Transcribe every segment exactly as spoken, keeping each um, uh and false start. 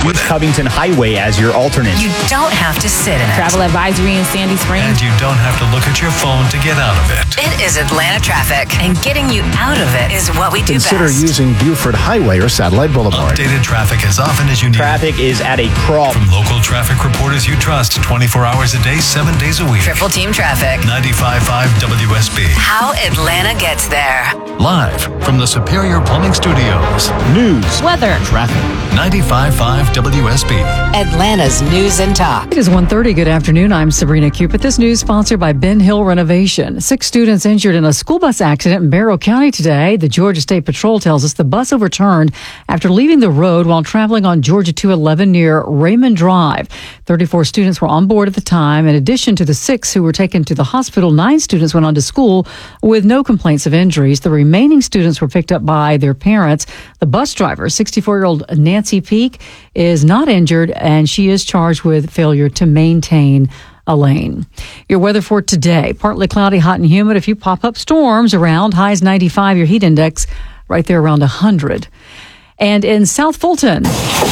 with it. Covington Highway as your alternate. You don't have to sit in it. Travel advisory in Sandy Springs. And you don't have to look at your phone to get out of it. It is Atlanta traffic, and getting you out of it is what we do Consider best. using Buford Highway or Satellite Boulevard. Updated traffic as often as you need. Traffic is at a crawl. From local traffic reporters you trust twenty-four hours a day, seven days a week. Triple Team Traffic. ninety-five point five W S B. How Atlanta gets there. Live from the Superior Plumbing Studios. News. Weather. Traffic. ninety-five point five W S B. Atlanta's News and Talk. It is one thirty. Good afternoon. I'm Sabrina Cupid. This news sponsored by Ben Hill Renovation. Six students injured in a school bus accident in Barrow County today. The Georgia State Patrol tells us the bus overturned after leaving the road while traveling on Georgia two eleven near Raymond Drive. thirty-four students were on board at the time. In addition to the six who were taken to the hospital, nine students went on to school with no complaints of injuries. The remaining students were picked up by their parents. The bus driver, sixty-four-year-old Nancy Peak, is not injured, and she is charged with failure to maintain a lane. Your weather for today, partly cloudy, hot and humid. A few pop-up storms around. Highs ninety-five. Your heat index right there around one hundred. And in South Fulton,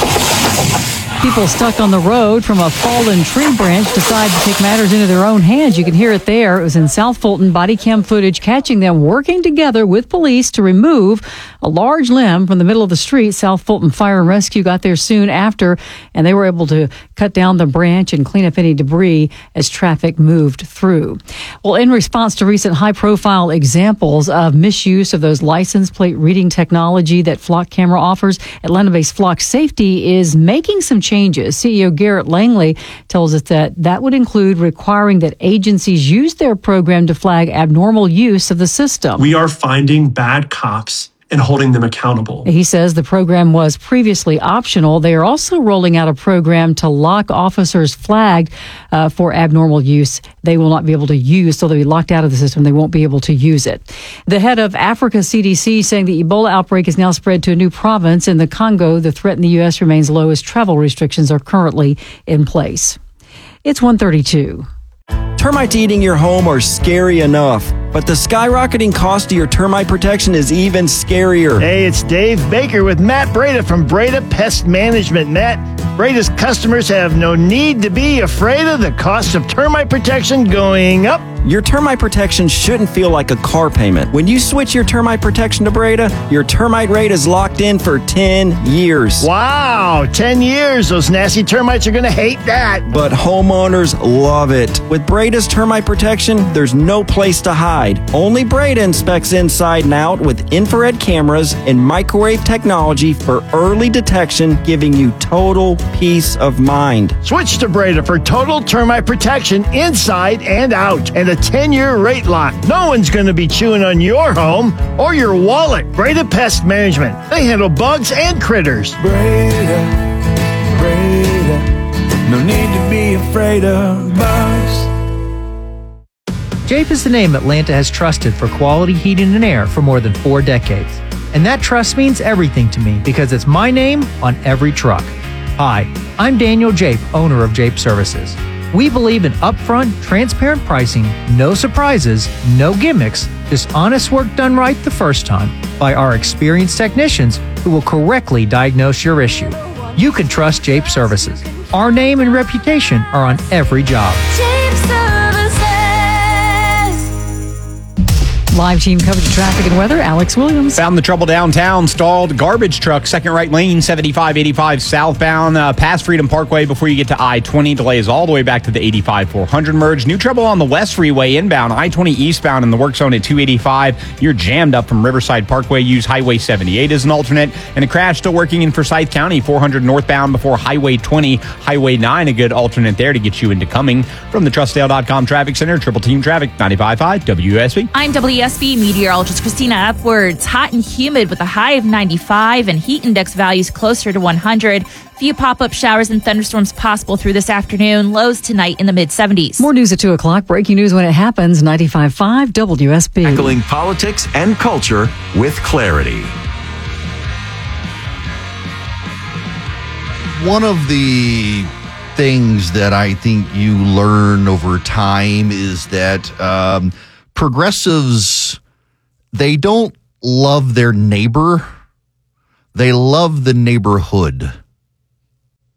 people stuck on the road from a fallen tree branch decide to take matters into their own hands. You can hear it there. It was in South Fulton. Body cam footage catching them working together with police to remove a large limb from the middle of the street. South Fulton Fire and Rescue got there soon after, and they were able to cut down the branch and clean up any debris as traffic moved through. Well, in response to recent high-profile examples of misuse of those license plate reading technology that Flock Camera offers, Atlanta-based Flock Safety is making some changes. C E O Garrett Langley tells us that that would include requiring that agencies use their program to flag abnormal use of the system. We are finding bad cops and holding them accountable. He says the program was previously optional. They are also rolling out a program to lock officers flagged uh, for abnormal use. They will not be able to use, so they'll be locked out of the system. They won't be able to use it. The head of Africa C D C saying the Ebola outbreak is now spread to a new province in the Congo. The threat in the U S remains low as travel restrictions are currently in place. It's one thirty-two. Termites eating your home are scary enough, but the skyrocketing cost of your termite protection is even scarier. Hey, it's Dave Baker with Matt Breda from Breda Pest Management. Matt, Breda's customers have no need to be afraid of the cost of termite protection going up. Your termite protection shouldn't feel like a car payment. When you switch your termite protection to Breda, your termite rate is locked in for ten years. Wow, ten years. Those nasty termites are going to hate that. But homeowners love it. With Breda's termite protection, there's no place to hide. Only Breda inspects inside and out with infrared cameras and microwave technology for early detection, giving you total peace of mind. Switch to Breda for total termite protection inside and out, and a ten-year rate lock. No one's going to be chewing on your home or your wallet. Breda Pest Management. They handle bugs and critters. Breda, Breda, no need to be afraid of bugs. Jape is the name Atlanta has trusted for quality heating and air for more than four decades. And that trust means everything to me because it's my name on every truck. Hi, I'm Daniel Jape, owner of Jape Services. We believe in upfront, transparent pricing, no surprises, no gimmicks, just honest work done right the first time by our experienced technicians who will correctly diagnose your issue. You can trust Jape Services. Our name and reputation are on every job. Jape Services. Live team coverage of traffic and weather, Alex Williams. Found the trouble downtown. Stalled garbage truck, second right lane, seventy-five eighty-five southbound, uh, past Freedom Parkway before you get to I twenty. Delays all the way back to the eighty-five four hundred merge. New trouble on the West Freeway inbound, I twenty eastbound in the work zone at two eighty-five. You're jammed up from Riverside Parkway. Use Highway seventy-eight as an alternate. And a crash still working in Forsyth County, four hundred northbound before Highway twenty. Highway nine, a good alternate there to get you into Cumming. From the Trust Sale dot com Traffic Center, Triple Team Traffic, ninety-five point five W S B. I'm W S B meteorologist Christina Upwards. Hot and humid with a high of ninety-five and heat index values closer to one hundred. Few pop-up showers and thunderstorms possible through this afternoon. Lows tonight in the mid-seventies. More news at two o'clock. Breaking news when it happens. ninety-five point five W S B. Tackling politics and culture with clarity. One of the things that I think you learn over time is that um, progressives, they don't love their neighbor. They love the neighborhood.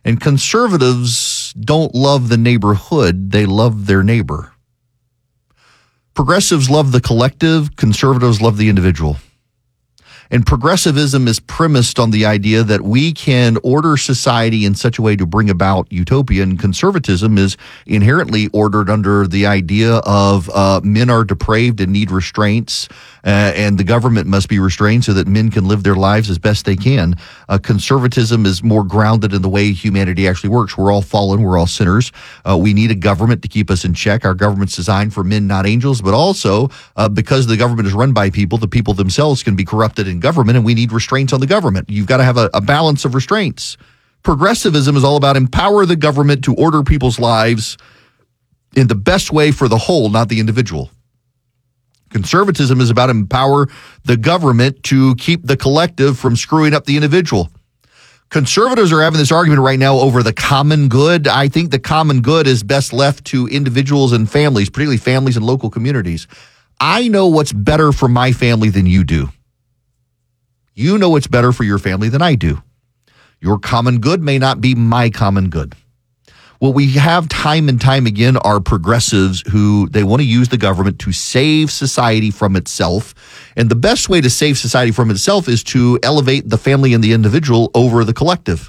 And conservatives don't love the neighborhood, they love their neighbor. Progressives love the collective, conservatives love the individual. And progressivism is premised on the idea that we can order society in such a way to bring about utopia. And conservatism is inherently ordered under the idea of uh, men are depraved and need restraints, uh, and the government must be restrained so that men can live their lives as best they can. Uh, conservatism is more grounded in the way humanity actually works. We're all fallen. We're all sinners. Uh, we need a government to keep us in check. Our government's designed for men, not angels, but also uh, because the government is run by people, the people themselves can be corrupted in government, and we need restraints on the government. You've got to have a, a balance of restraints. Progressivism is all about empower the government to order people's lives in the best way for the whole, not the individual. Conservatism is about empower the government to keep the collective from screwing up the individual. Conservatives are having this argument right now over the common good. I think the common good is best left to individuals and families, particularly families and local communities. I know what's better for my family than you do. You know what's better for your family than I do. Your common good may not be my common good. What we have time and time again are progressives who they want to use the government to save society from itself. And the best way to save society from itself is to elevate the family and the individual over the collective.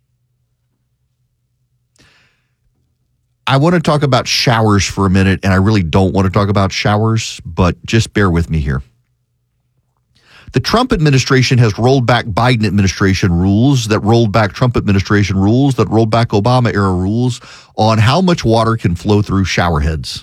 I want to talk about showers for a minute, and I really don't want to talk about showers, but just bear with me here. The Trump administration has rolled back Biden administration rules that rolled back Trump administration rules that rolled back Obama era rules on how much water can flow through shower heads.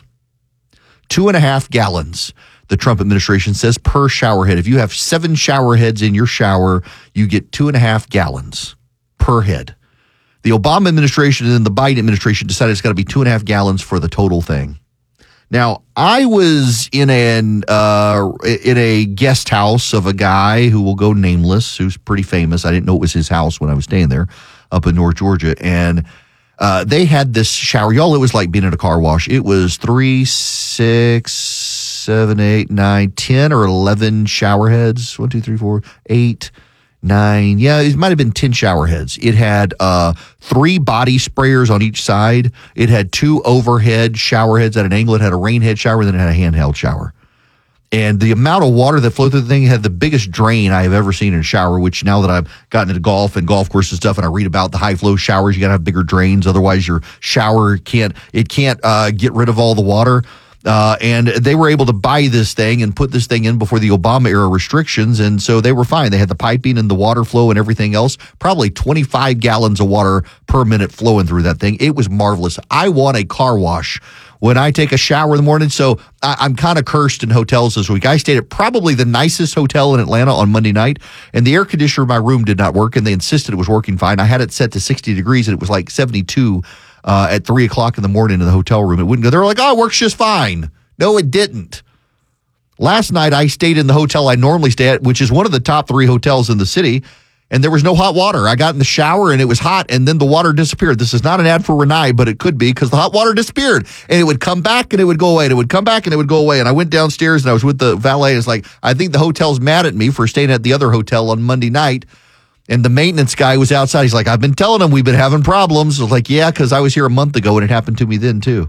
Two and a half gallons, the Trump administration says, per shower head. If you have seven shower heads in your shower, you get two and a half gallons per head. The Obama administration and the Biden administration decided it's got to be two and a half gallons for the total thing. Now, I was in an uh, in a guest house of a guy who will go nameless, who's pretty famous. I didn't know it was his house when I was staying there up in North Georgia. And uh, they had this shower. Y'all, it was like being in a car wash. It was three, six, seven, eight, nine, ten, or eleven shower heads. One, two, three, four, eight, nine. Yeah, it might have been ten shower heads. It had uh, three body sprayers on each side. It had two overhead shower heads at an angle. It had a rain head shower, then it had a handheld shower. And the amount of water that flowed through the thing had the biggest drain I have ever seen in a shower, which now that I've gotten into golf and golf course and stuff, and I read about the high flow showers, you got to have bigger drains. Otherwise, your shower can't, it can't uh, get rid of all the water. Uh, and they were able to buy this thing and put this thing in before the Obama era restrictions. And so they were fine. They had the piping and the water flow and everything else, probably twenty-five gallons of water per minute flowing through that thing. It was marvelous. I want a car wash when I take a shower in the morning. So I, I'm kind of cursed in hotels this week. I stayed at probably the nicest hotel in Atlanta on Monday night, and the air conditioner in my room did not work, and they insisted it was working fine. I had it set to sixty degrees, and it was like seventy-two Uh, at three o'clock in the morning in the hotel room. It wouldn't go. They were like, oh, it works just fine. No, it didn't. Last night, I stayed in the hotel I normally stay at, which is one of the top three hotels in the city, and there was no hot water. I got in the shower, and it was hot, and then the water disappeared. This is not an ad for Rinnai, but it could be, because the hot water disappeared, and it would come back, and it would go away, and it would come back, and it would go away. And I went downstairs, and I was with the valet. It's like, I think the hotel's mad at me for staying at the other hotel on Monday night. And the maintenance guy was outside. He's like, I've been telling him we've been having problems. I was like, yeah, because I was here a month ago and it happened to me then too.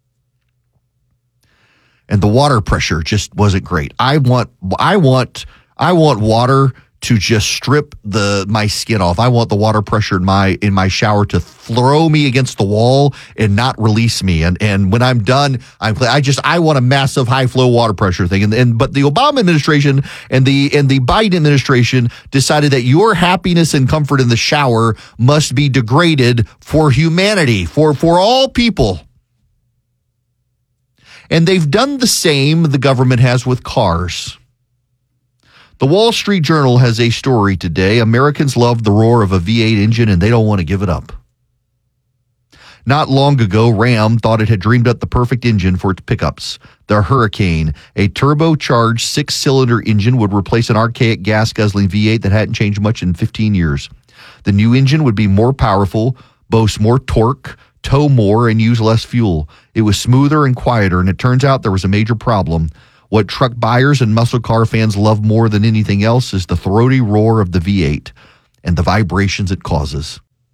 And the water pressure just wasn't great. I want, I want, I want water to just strip the my skin off. I want the water pressure in my in my shower to throw me against the wall and not release me. And and when I'm done, I I just I want a massive high flow water pressure thing. And and but the Obama administration and the and the Biden administration decided that your happiness and comfort in the shower must be degraded for humanity, for for all people. And they've done the same the government has with cars. The Wall Street Journal has a story today. Americans love the roar of a V eight engine and they don't want to give it up. Not long ago, Ram thought it had dreamed up the perfect engine for its pickups. The Hurricane, a turbocharged six-cylinder engine, would replace an archaic gas-guzzling V eight that hadn't changed much in fifteen years. The new engine would be more powerful, boast more torque, tow more, and use less fuel. It was smoother and quieter, and it turns out there was a major problem. What truck buyers and muscle car fans love more than anything else is the throaty roar of the V eight and the vibrations it causes.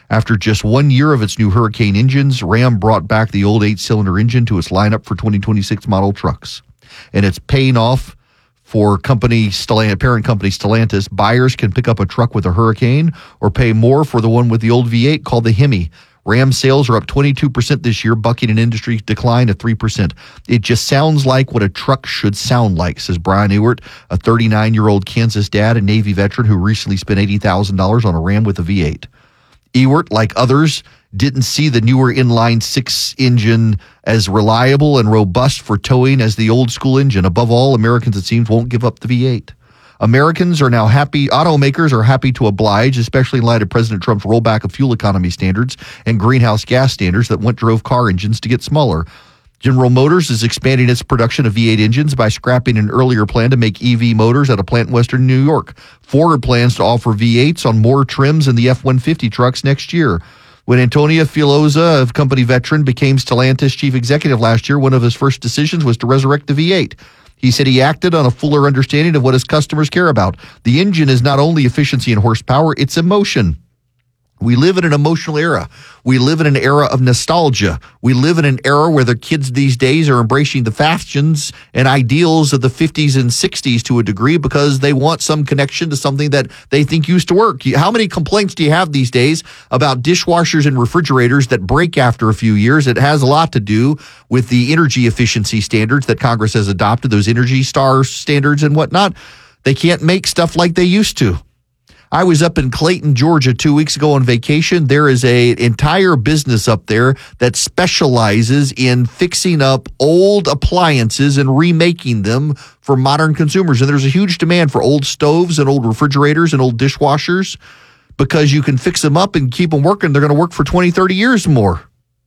After just one year of its new Hurricane engines, Ram brought back the old eight-cylinder engine to its lineup for twenty twenty-six model trucks. And it's paying off for company Stellantis, parent company Stellantis. Buyers can pick up a truck with a Hurricane or pay more for the one with the old V eight called the Hemi. Ram sales are up twenty-two percent this year, bucking an industry decline of three percent. It just sounds like what a truck should sound like, says Brian Ewert, a thirty-nine-year-old Kansas dad and Navy veteran who recently spent eighty thousand dollars on a Ram with a V eight. Ewert, like others, didn't see the newer inline six engine as reliable and robust for towing as the old school engine. Above all, Americans, it seems, won't give up the V eight. Americans are now happy, automakers are happy to oblige, especially in light of President Trump's rollback of fuel economy standards and greenhouse gas standards that once drove car engines to get smaller. General Motors is expanding its production of V eight engines by scrapping an earlier plan to make E V motors at a plant in western New York. Ford plans to offer V eights on more trims in the F one fifty trucks next year. When Antonio Filosa, a company veteran, became Stellantis chief executive last year, one of his first decisions was to resurrect the V eight. He said he acted on a fuller understanding of what his customers care about. The engine is not only efficiency and horsepower, it's emotion. We live in an emotional era. We live in an era of nostalgia. We live in an era where the kids these days are embracing the fashions and ideals of the fifties and sixties to a degree because they want some connection to something that they think used to work. How many complaints do you have these days about dishwashers and refrigerators that break after a few years? It has a lot to do with the energy efficiency standards that Congress has adopted, those Energy Star standards and whatnot. They can't make stuff like they used to. I was up in Clayton, Georgia two weeks ago on vacation. There is a entire business up there that specializes in fixing up old appliances and remaking them for modern consumers. And there's a huge demand for old stoves and old refrigerators and old dishwashers because you can fix them up and keep them working. They're going to work for twenty, thirty years more.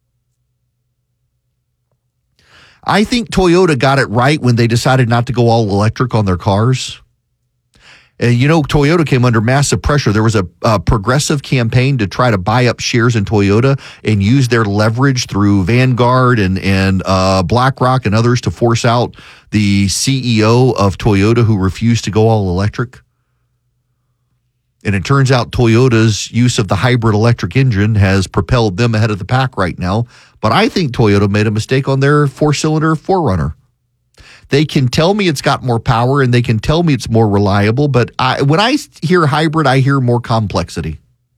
I think Toyota got it right when they decided not to go all electric on their cars. And you know, Toyota came under massive pressure. There was a, a progressive campaign to try to buy up shares in Toyota and use their leverage through Vanguard and, and uh, BlackRock and others to force out the C E O of Toyota who refused to go all electric. And it turns out Toyota's use of the hybrid electric engine has propelled them ahead of the pack right now. But I think Toyota made a mistake on their four-cylinder four runner. They can tell me it's got more power and they can tell me it's more reliable, but I, when I hear hybrid, I hear more complexity.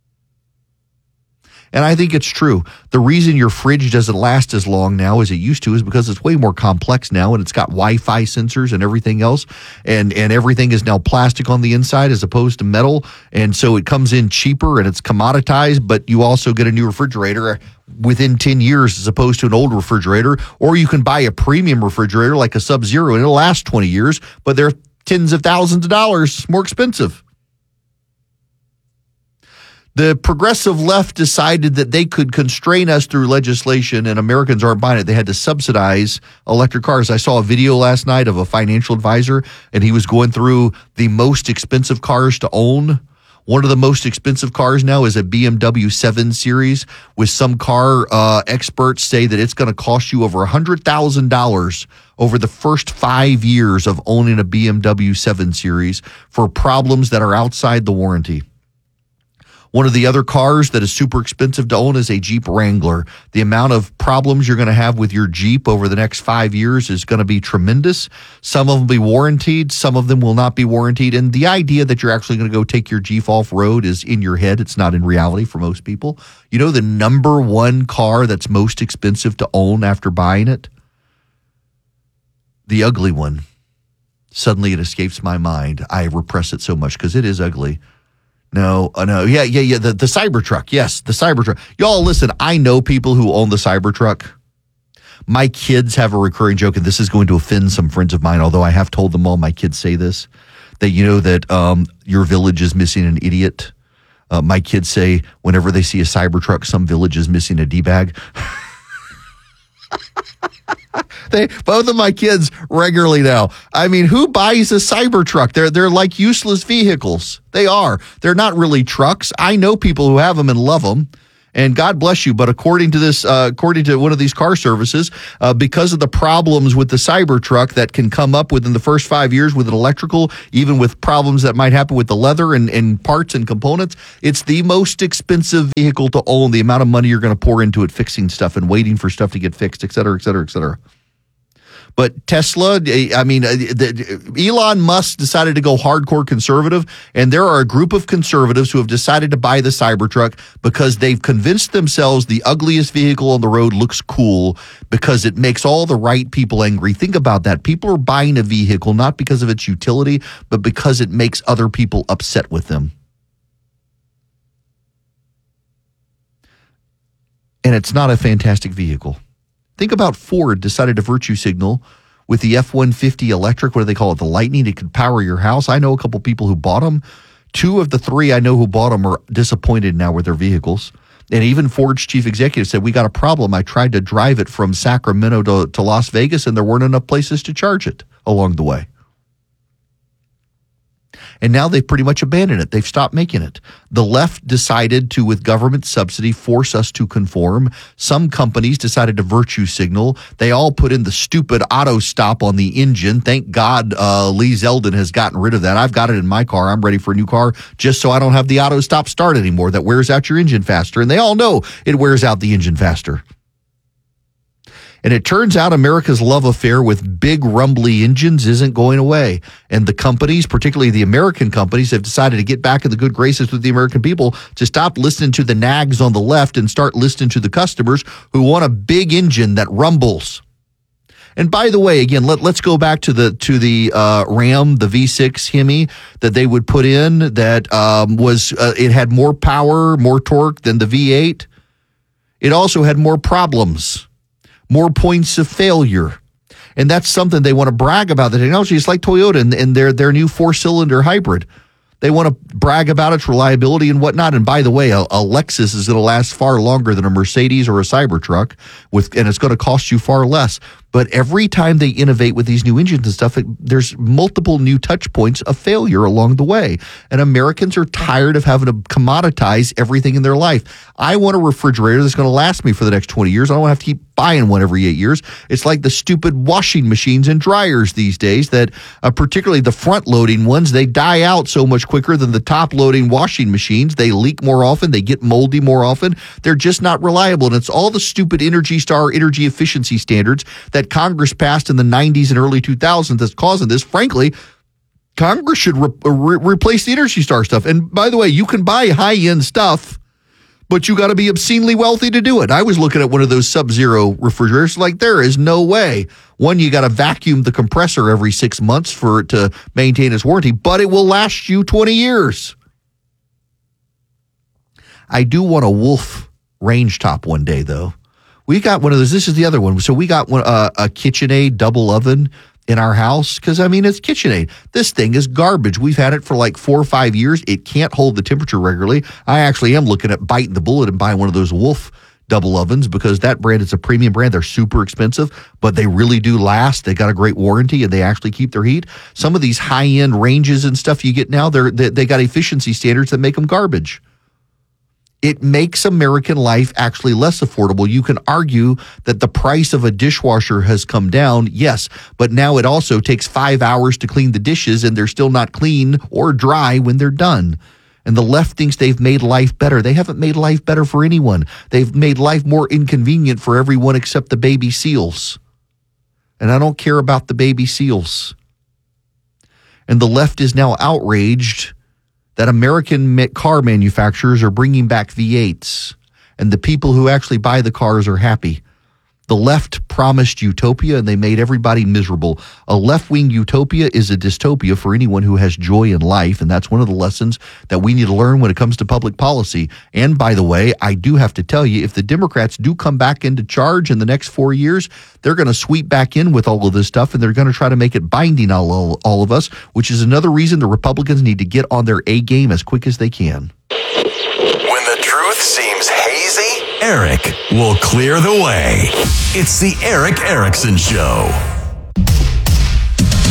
And I think it's true. The reason your fridge doesn't last as long now as it used to is because it's way more complex now and it's got Wi-Fi sensors and everything else. And, and everything is now plastic on the inside as opposed to metal. And so it comes in cheaper and it's commoditized, but you also get a new refrigerator within ten years as opposed to an old refrigerator. Or you can buy a premium refrigerator like a Sub-Zero and it'll last twenty years, but they're tens of thousands of dollars more expensive. The progressive left decided that they could constrain us through legislation and Americans aren't buying it. They had to subsidize electric cars. I saw a video last night of a financial advisor and he was going through the most expensive cars to own. One of the most expensive cars now is a B M W seven Series, with some car uh, experts say that it's going to cost you over one hundred thousand dollars over the first five years of owning a B M W seven Series for problems that are outside the warranty. One of the other cars that is super expensive to own is a Jeep Wrangler. The amount of problems you're going to have with your Jeep over the next five years is going to be tremendous. Some of them will be warranted. Some of them will not be warranted. And the idea that you're actually going to go take your Jeep off-road is in your head. It's not in reality for most people. You know the number one car that's most expensive to own after buying it? The ugly one. Suddenly it escapes my mind. I repress it so much because it is ugly. No, uh, no, yeah, yeah, yeah, the, the Cybertruck, yes, the Cybertruck. Y'all, listen, I know people who own the Cybertruck. My kids have a recurring joke, and this is going to offend some friends of mine, although I have told them all, my kids say this, that you know that um, your village is missing an idiot. Uh, my kids say whenever they see a Cybertruck, some village is missing a D-bag. They, both of my kids regularly now. I mean, who buys a Cybertruck? They're they're like useless vehicles. They are. They're not really trucks. I know people who have them and love them. And God bless you, but according to this, uh, according to one of these car services, uh, because of the problems with the Cybertruck that can come up within the first five years with an electrical, even with problems that might happen with the leather and, and parts and components, it's the most expensive vehicle to own. The amount of money you're going to pour into it, fixing stuff and waiting for stuff to get fixed, et cetera, et cetera, et cetera. But Tesla, I mean, Elon Musk decided to go hardcore conservative, and there are a group of conservatives who have decided to buy the Cybertruck because they've convinced themselves the ugliest vehicle on the road looks cool because it makes all the right people angry. Think about that. People are buying a vehicle not because of its utility, but because it makes other people upset with them. And it's not a fantastic vehicle. Think about Ford decided to virtue signal with the F one fifty electric. What do they call it? The Lightning. It could power your house. I know a couple people who bought them. Two of the three I know who bought them are disappointed now with their vehicles. And even Ford's chief executive said, we got a problem. I tried to drive it from Sacramento to, to Las Vegas, and there weren't enough places to charge it along the way. And now they've pretty much abandoned it. They've stopped making it. The left decided to, with government subsidy, force us to conform. Some companies decided to virtue signal. They all put in the stupid auto stop on the engine. Thank God uh, Lee Zeldin has gotten rid of that. I've got it in my car. I'm ready for a new car just so I don't have the auto stop start anymore. That wears out your engine faster. And they all know it wears out the engine faster. And it turns out America's love affair with big rumbly engines isn't going away. And the companies, particularly the American companies, have decided to get back in the good graces with the American people to stop listening to the nags on the left and start listening to the customers who want a big engine that rumbles. And by the way, again, let, let's go back to the to the uh, Ram, the V six Hemi that they would put in that um, was, uh, it had more power, more torque than the V eight. It also had more problems. More points of failure. And that's something they want to brag about. The technology is like Toyota and, and their, their new four-cylinder hybrid. They want to brag about its reliability and whatnot. And by the way, a, a Lexus is going to last far longer than a Mercedes or a Cybertruck, with, and it's going to cost you far less. But every time they innovate with these new engines and stuff, it, there's multiple new touch points of failure along the way. And Americans are tired of having to commoditize everything in their life. I want a refrigerator that's going to last me for the next twenty years. I don't have to keep buying one every eight years. It's like the stupid washing machines and dryers these days that, uh, particularly the front-loading ones, they die out so much quicker than the top-loading washing machines. They leak more often. They get moldy more often. They're just not reliable. And it's all the stupid Energy Star energy efficiency standards that Congress passed in the nineties and early two thousands that's causing this. Frankly, Congress should re- re- replace the Energy Star stuff. And by the way, you can buy high-end stuff, but you got to be obscenely wealthy to do it. I was looking at one of those Sub-Zero refrigerators. Like, there is no way. One, you got to vacuum the compressor every six months for it to maintain its warranty, but it will last you twenty years. I do want a Wolf range top one day, though. We got one of those. This is the other one. So we got one, uh, a KitchenAid double oven in our house because, I mean, it's KitchenAid. This thing is garbage. We've had it for like four or five years. It can't hold the temperature regularly. I actually am looking at biting the bullet and buying one of those Wolf double ovens because that brand is a premium brand. They're super expensive, but they really do last. They got a great warranty and they actually keep their heat. Some of these high-end ranges and stuff you get now, they're, they, they got efficiency standards that make them garbage. It makes American life actually less affordable. You can argue that the price of a dishwasher has come down, yes, but now it also takes five hours to clean the dishes and they're still not clean or dry when they're done. And the left thinks they've made life better. They haven't made life better for anyone. They've made life more inconvenient for everyone except the baby seals. And I don't care about the baby seals. And the left is now outraged that American car manufacturers are bringing back V eights, and the people who actually buy the cars are happy. The left promised utopia, and they made everybody miserable. A left-wing utopia is a dystopia for anyone who has joy in life, and that's one of the lessons that we need to learn when it comes to public policy. And by the way, I do have to tell you, if the Democrats do come back into charge in the next four years, they're going to sweep back in with all of this stuff, and they're going to try to make it binding on all, all of us, which is another reason the Republicans need to get on their A game as quick as they can. When the truth seems hazy, Eric will clear the way. It's the Eric Erickson Show.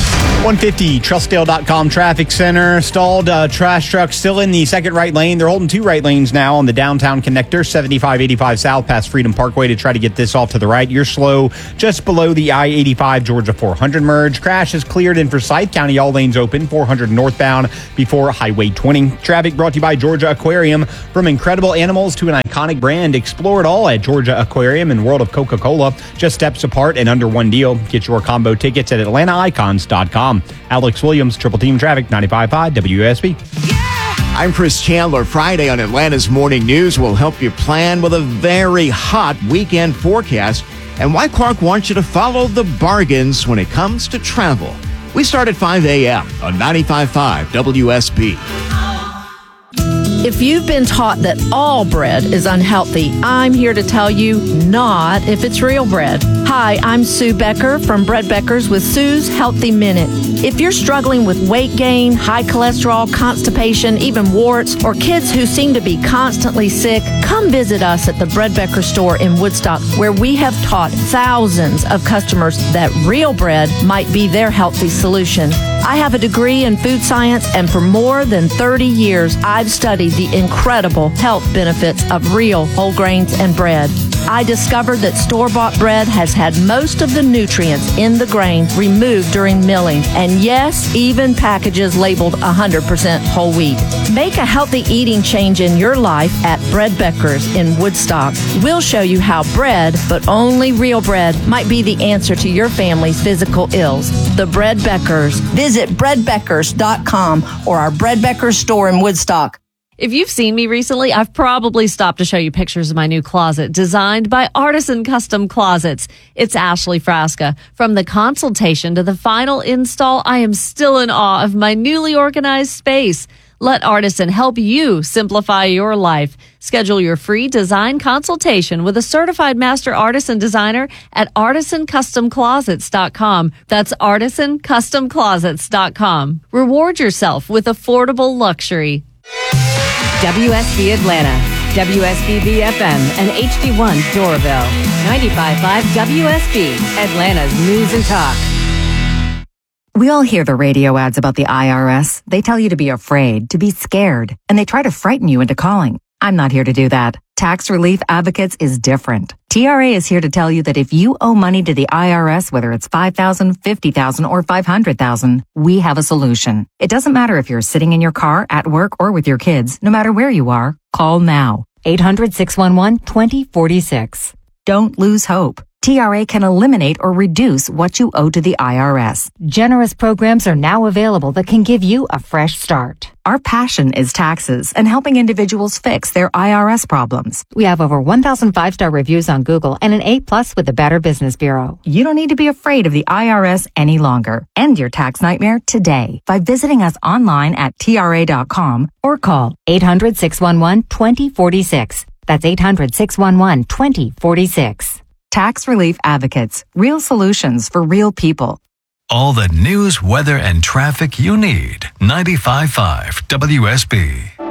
one fifty Trustdale dot com traffic center. Stalled uh, trash truck still in the second right lane. They're holding two right lanes now on the downtown connector, seventy-five eighty-five south past Freedom Parkway to try to get this off to the right. You're slow just below the I eighty-five Georgia four hundred merge. Crash is cleared in Forsyth County. All lanes open, four hundred northbound before Highway twenty. Traffic brought to you by Georgia Aquarium. From incredible animals to an iconic brand, explore it all at Georgia Aquarium and World of Coca-Cola. Just steps apart and under one deal. Get your combo tickets at Atlanta Icons dot com. Alex Williams, Triple Team Traffic, ninety-five point five W S B. I'm Chris Chandler. Friday on Atlanta's Morning News will help you plan with a very hot weekend forecast and why Clark wants you to follow the bargains when it comes to travel. We start at five a.m. on ninety-five point five W S B. If you've been taught that all bread is unhealthy, I'm here to tell you not if it's real bread. Hi, I'm Sue Becker from Bread Beckers with Sue's Healthy Minute. If you're struggling with weight gain, high cholesterol, constipation, even warts, or kids who seem to be constantly sick, come visit us at the Bread Becker store in Woodstock, where we have taught thousands of customers that real bread might be their healthy solution. I have a degree in food science, and for more than thirty years, I've studied the incredible health benefits of real whole grains and bread. I discovered that store-bought bread has had most of the nutrients in the grain removed during milling, and yes, even packages labeled one hundred percent whole wheat. Make a healthy eating change in your life at Bread Beckers in Woodstock. We'll show you how bread, but only real bread, might be the answer to your family's physical ills. The Bread Beckers. Visit bread beckers dot com or our Bread Beckers store in Woodstock. If you've seen me recently, I've probably stopped to show you pictures of my new closet designed by Artisan Custom Closets. It's Ashley Frasca. From the consultation to the final install, I am still in awe of my newly organized space. Let Artisan help you simplify your life. Schedule your free design consultation with a certified master artisan designer at artisan custom closets dot com. That's artisan custom closets dot com. Reward yourself with affordable luxury. W S B Atlanta, W S B B F M, and H D one Doraville. ninety-five point five W S B, Atlanta's News and Talk. We all hear the radio ads about the I R S. They tell you to be afraid, to be scared, and they try to frighten you into calling. I'm not here to do that. Tax Relief Advocates is different. T R A is here to tell you that if you owe money to the I R S, whether it's five thousand dollars, fifty thousand dollars, or five hundred thousand dollars, we have a solution. It doesn't matter if you're sitting in your car, at work, or with your kids. No matter where you are, call now. eight hundred, six one one, two zero four six. Don't lose hope. T R A can eliminate or reduce what you owe to the I R S. Generous programs are now available that can give you a fresh start. Our passion is taxes and helping individuals fix their I R S problems. We have over one thousand five-star reviews on Google and an A plus with the Better Business Bureau. You don't need to be afraid of the I R S any longer. End your tax nightmare today by visiting us online at T R A dot com or call eight hundred, six one one, two zero four six. That's eight hundred, six one one, two zero four six. Tax Relief Advocates. Real solutions for real people. All the news, weather, and traffic you need. ninety-five point five W S B.